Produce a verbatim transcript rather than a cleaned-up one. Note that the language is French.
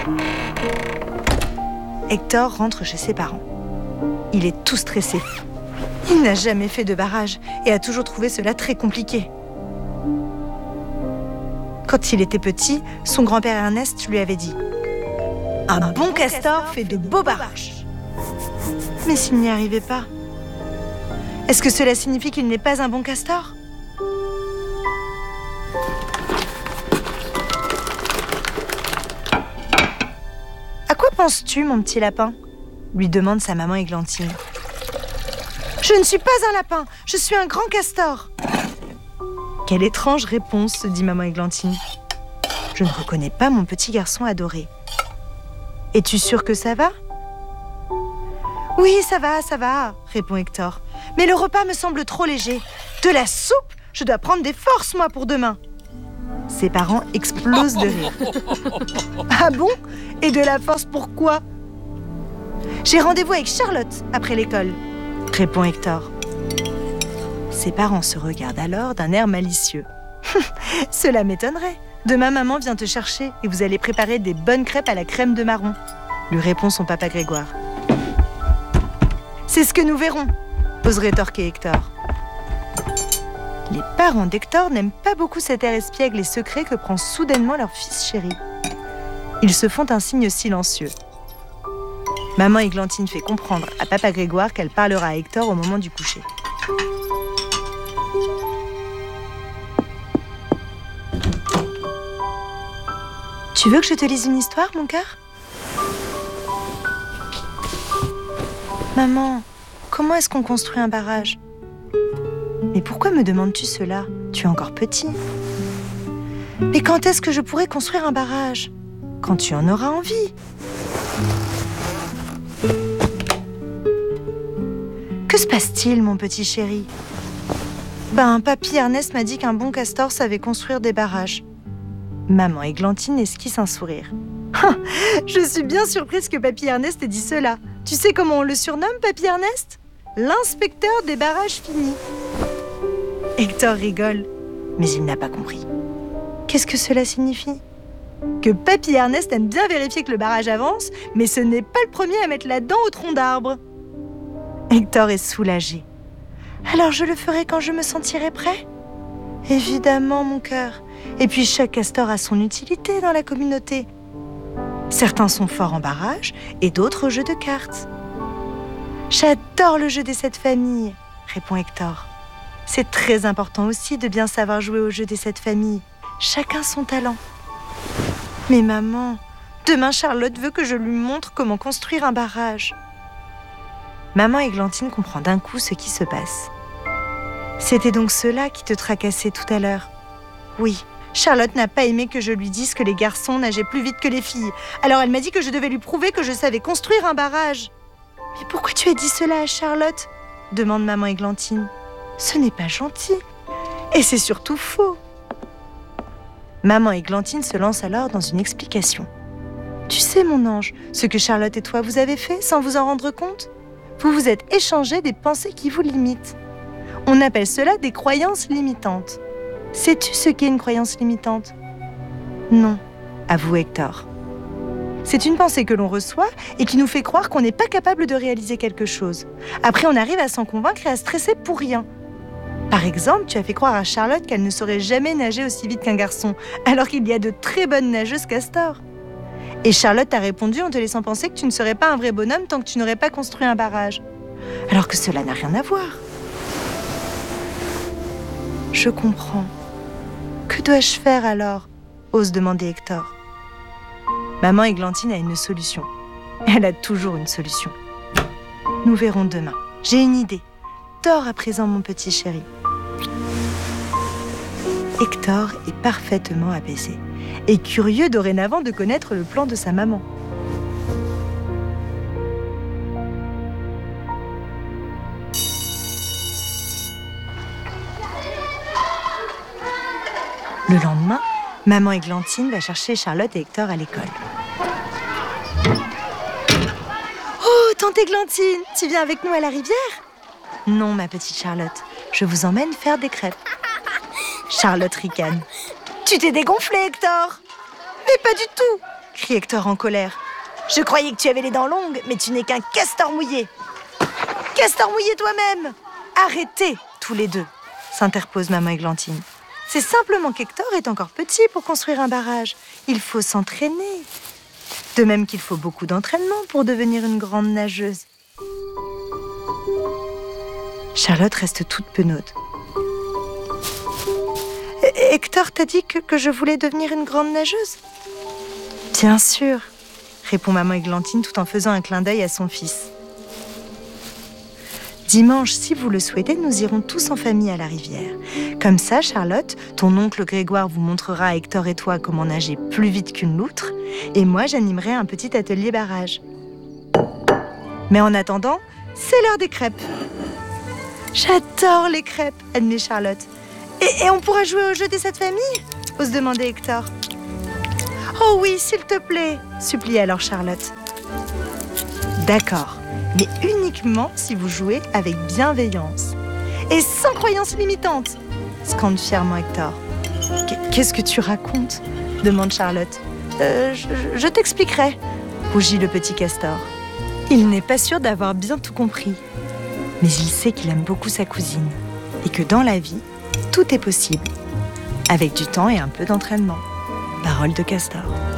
Hector rentre chez ses parents. Il est tout stressé. Il n'a jamais fait de barrage et a toujours trouvé cela très compliqué. Quand il était petit, son grand-père Ernest lui avait dit « Un bon castor fait de beaux barrages ». Mais s'il n'y arrivait pas, est-ce que cela signifie qu'il n'est pas un bon castor ? À quoi penses-tu, mon petit lapin ? Lui demande sa maman Églantine. Je ne suis pas un lapin, je suis un grand castor. Quelle étrange réponse, se dit maman Églantine. Je ne reconnais pas mon petit garçon adoré. Es-tu sûre que ça va ? Oui, ça va, ça va, répond Hector. Mais le repas me semble trop léger. De la soupe ? Je dois prendre des forces, moi, pour demain. Ses parents explosent de rire. Ah bon ? Et de la force pourquoi ? J'ai rendez-vous avec Charlotte après l'école, répond Hector. Ses parents se regardent alors d'un air malicieux. Cela m'étonnerait. Demain, maman vient te chercher et vous allez préparer des bonnes crêpes à la crème de marron, lui répond son papa Grégoire. C'est ce que nous verrons, ose rétorquer Hector. Les parents d'Hector n'aiment pas beaucoup cet air espiègle et secret que prend soudainement leur fils chéri. Ils se font un signe silencieux. Maman Églantine fait comprendre à papa Grégoire qu'elle parlera à Hector au moment du coucher. Tu veux que je te lise une histoire, mon cœur ? Maman, comment est-ce qu'on construit un barrage ? Mais pourquoi me demandes-tu cela ? Tu es encore petit. Mais quand est-ce que je pourrai construire un barrage ? Quand tu en auras envie. Que se passe-t-il, mon petit chéri ? Ben, papy Ernest m'a dit qu'un bon castor savait construire des barrages. Maman Églantine esquisse un sourire. Je suis bien surprise que papy Ernest ait dit cela. Tu sais comment on le surnomme, papy Ernest ? L'inspecteur des barrages finis. Hector rigole, mais il n'a pas compris. Qu'est-ce que cela signifie ? Que papy Ernest aime bien vérifier que le barrage avance, mais ce n'est pas le premier à mettre la dent au tronc d'arbre. Hector est soulagé. Alors je le ferai quand je me sentirai prêt ? Évidemment, mon cœur. Et puis chaque castor a son utilité dans la communauté. Certains sont forts en barrage et d'autres au jeu de cartes. J'adore le jeu des sept familles, répond Hector. C'est très important aussi de bien savoir jouer au jeu des sept familles. Chacun son talent. Mais maman, demain Charlotte veut que je lui montre comment construire un barrage. Maman Églantine comprend d'un coup ce qui se passe. C'était donc cela qui te tracassait tout à l'heure. Oui, Charlotte n'a pas aimé que je lui dise que les garçons nageaient plus vite que les filles. Alors elle m'a dit que je devais lui prouver que je savais construire un barrage. Mais pourquoi tu as dit cela à Charlotte ? Demande maman Églantine. Ce n'est pas gentil. Et c'est surtout faux. Maman Églantine se lance alors dans une explication. Tu sais, mon ange, ce que Charlotte et toi vous avez fait sans vous en rendre compte ? Vous vous êtes échangé des pensées qui vous limitent. On appelle cela des croyances limitantes. Sais-tu ce qu'est une croyance limitante ? Non, avoue Hector. C'est une pensée que l'on reçoit et qui nous fait croire qu'on n'est pas capable de réaliser quelque chose. Après, on arrive à s'en convaincre et à stresser pour rien. Par exemple, tu as fait croire à Charlotte qu'elle ne saurait jamais nager aussi vite qu'un garçon, alors qu'il y a de très bonnes nageuses castors. Et Charlotte t'a répondu en te laissant penser que tu ne serais pas un vrai bonhomme tant que tu n'aurais pas construit un barrage. Alors que cela n'a rien à voir. Je comprends. Que dois-je faire alors ? Ose demander Hector. Maman Églantine a une solution. Elle a toujours une solution. Nous verrons demain. J'ai une idée. Dors à présent, mon petit chéri. Hector est parfaitement apaisé et curieux dorénavant de connaître le plan de sa maman. Le lendemain, maman Églantine va chercher Charlotte et Hector à l'école. Oh, tante Églantine, tu viens avec nous à la rivière ? Non, ma petite Charlotte, je vous emmène faire des crêpes. Charlotte ricane. Tu t'es dégonflée, Hector ? Mais pas du tout. crie Hector en colère. « Je croyais que tu avais les dents longues, mais tu n'es qu'un castor mouillé !»« Castor mouillé toi-même !»« Arrêtez, tous les deux !» s'interpose maman Églantine. « C'est simplement qu'Hector est encore petit pour construire un barrage. Il faut s'entraîner. De même qu'il faut beaucoup d'entraînement pour devenir une grande nageuse. » Charlotte reste toute penaude. « Hector t'a dit que, que je voulais devenir une grande nageuse ?»« Bien sûr !» répond maman Églantine tout en faisant un clin d'œil à son fils. Dimanche, si vous le souhaitez, nous irons tous en famille à la rivière. Comme ça, Charlotte, ton oncle Grégoire vous montrera à Hector et toi comment nager plus vite qu'une loutre, et moi, j'animerai un petit atelier barrage. Mais en attendant, c'est l'heure des crêpes. J'adore les crêpes, admet Charlotte. Et, et on pourra jouer au jeu des sept familles ? ose demander Hector. Oh oui, s'il te plaît, supplie alors Charlotte. D'accord, mais uniquement si vous jouez avec bienveillance et sans croyance limitante, scande fièrement Hector. Qu'est-ce que tu racontes ? demande Charlotte. Euh, je, je t'expliquerai, rougit le petit castor. Il n'est pas sûr d'avoir bien tout compris, mais il sait qu'il aime beaucoup sa cousine et que dans la vie, tout est possible, avec du temps et un peu d'entraînement. Parole de castor.